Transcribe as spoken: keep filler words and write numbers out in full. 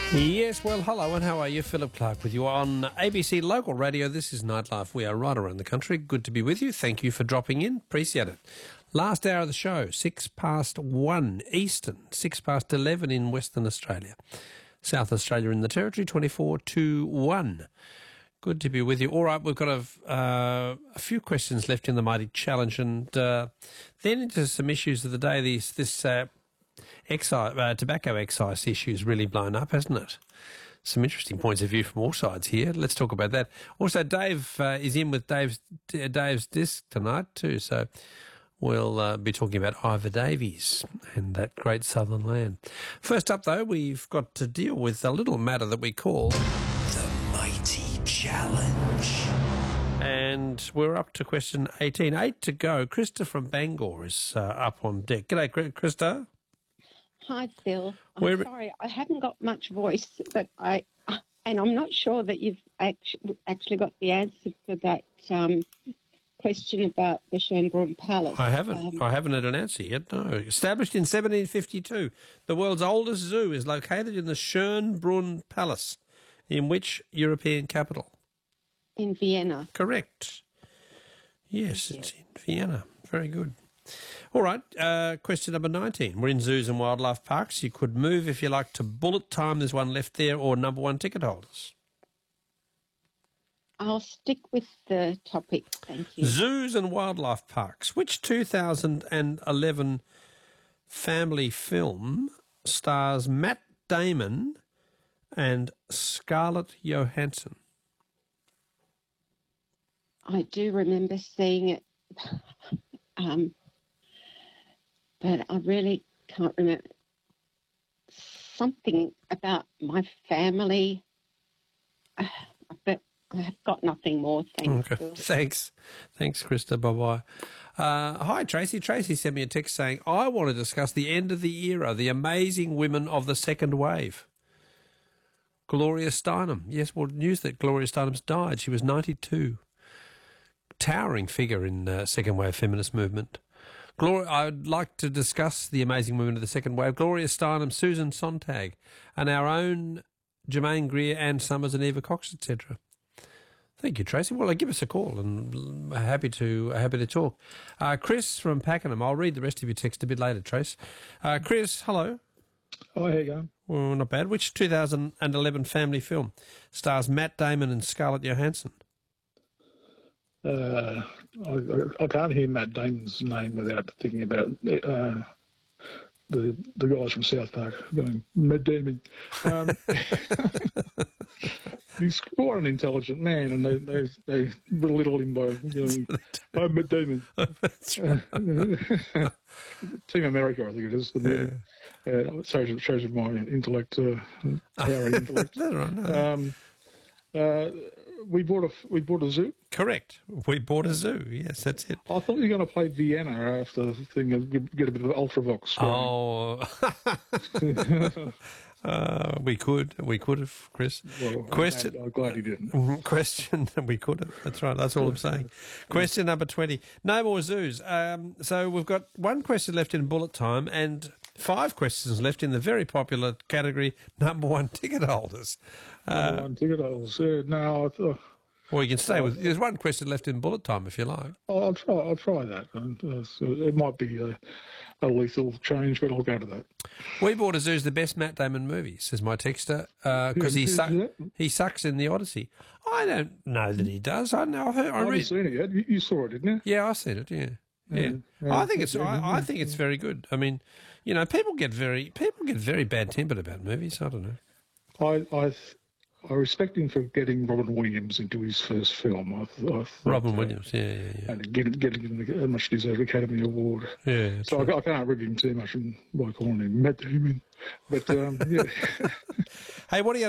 Yes, well, hello and how are you? Philip Clark with you on A B C Local Radio. This is Nightlife. We are right around the country. Good to be with you. Thank you for dropping in. Appreciate it. Last hour of the show, six past one Eastern, six past eleven in Western Australia. South Australia in the Territory, twenty-four to one. Good to be with you. All right, we've got a, uh, a few questions left in the Mighty Challenge, and uh, then into some issues of the day. These, this uh, excise, uh, tobacco excise issue has really blown up, hasn't it? Some interesting points of view from all sides here. Let's talk about that. Also, Dave uh, is in with Dave's uh, Dave's disc tonight too, so we'll uh, be talking about Ivor Davies and that great southern land. First up, though, we've got to deal with a little matter that we call The Mighty Challenge. And we're up to question eighteen. Eight to go. Krista from Bangor is uh, up on deck. G'day, Krista. Hi, Phil. I'm Where- sorry, I haven't got much voice, but I, and I'm not sure that you've actually, actually got the answer for that um, question about the Schönbrunn Palace. I haven't. Um, I haven't had an answer yet. No. Established in seventeen fifty-two, the world's oldest zoo is located in the Schönbrunn Palace. In which European capital? in Vienna. Correct. Yes, it's in Vienna. Very good. All right, uh, question number nineteen. We're in zoos and wildlife parks. You could move, if you like, to bullet time. There's one left there, or number one ticket holders. I'll stick with the topic, thank you. Zoos and wildlife parks. Which two thousand eleven family film stars Matt Damon and Scarlett Johansson? I do remember seeing it, um, but I really can't remember. Something about my family, uh, but I've got nothing more. Thanks. Okay. Phil. Thanks. Thanks, Krista. Bye-bye. Uh, hi, Tracy. Tracy sent me a text saying, I want to discuss the end of the era, the amazing women of the second wave. Gloria Steinem. Yes, well, news that Gloria Steinem's died. She was ninety-two. Towering figure in the uh, second wave feminist movement. Gloria, I'd like to discuss the amazing women of the second wave. Gloria Steinem, Susan Sontag, and our own Germaine Greer, Anne Summers and Eva Cox, et cetera. Thank you, Tracy. Well, uh, give us a call, and uh, happy to uh, happy to talk. Uh, Chris from Pakenham. I'll read the rest of your text a bit later, Trace. Uh, Chris, hello. Oh, how you going? Well, not bad. Which two thousand eleven family film stars Matt Damon and Scarlett Johansson? Uh, I, I can't hear Matt Damon's name without thinking about uh, the the guys from South Park going, Matt Damon. Um, he's quite an intelligent man, and they they, they belittle him by going, oh, Matt Damon. That's right. Team America, I think it is. The, yeah. uh, shows, shows my intellect, uh, power intellect. That's right. No. Um, uh, we bought a we bought a zoo. Correct. We bought a zoo. Yes, that's it. I thought you were going to play Vienna after the thing and get get a bit of Ultravox. Oh, uh, we could. We could have, Chris. Well, Question. I'm glad he didn't. Mhm. Question. We could have. That's right. That's all I'm saying. Question number twenty. No more zoos. Um, so we've got one question left in bullet time and five questions left in the very popular category number one ticket holders. Uh, one ticket holders. Yeah, no, I thought, Or you can stay with. There's one question left in bullet time if you like. I'll, I'll try. I'll try that. And, uh, so it might be a, a lethal change, but I'll go to that. We Bought a Zoo's the best Matt Damon movie, says my texter, because Who- he who's su- that? he sucks in the Odyssey. I don't know that he does. I know. I, heard, I I haven't read. seen it yet. You, you saw it, didn't you? Yeah, I seen it. Yeah, yeah. Yeah. I think it's. Yeah. I, I think it's very good. I mean, you know, people get very people get very bad tempered about movies. I don't know. I I I respect him for getting Robin Williams into his first film. I, th- I thought, Robin uh, Williams. Yeah, yeah, yeah. and getting getting him a much deserved Academy Award. Yeah. that's So right. I, I can't rib him too much by calling him Matt Damon. But um, yeah. Hey, what do you?